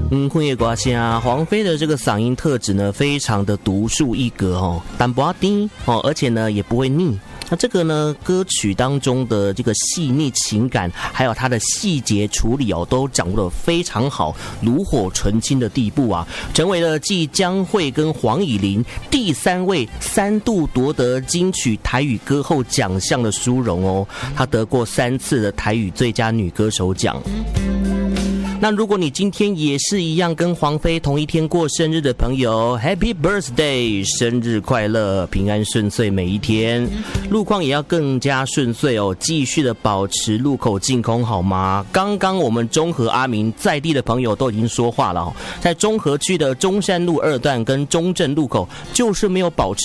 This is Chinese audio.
混夜瓜虾，黄飞的这个嗓音特质呢，非常的独树一格哦，淡薄低哦，而且呢也不会腻。那这个呢，歌曲当中的这个细腻情感，还有它的细节处理哦，都掌握得非常好，炉火纯青的地步啊，成为了继江蕙跟黄乙玲第3位3度夺得金曲台语歌后奖项的殊荣哦。她得过3次的台语最佳女歌手奖。那如果你今天也是一样跟黄飞同一天过生日的朋友 ，Happy Birthday， 生日快乐，平安顺遂每一天，路况也要更加顺遂哦，继续的保持路口净空好吗？刚刚我们中和阿明在地的朋友都已经说话了哦，在中和区的中山路2段跟中正路口就是没有保持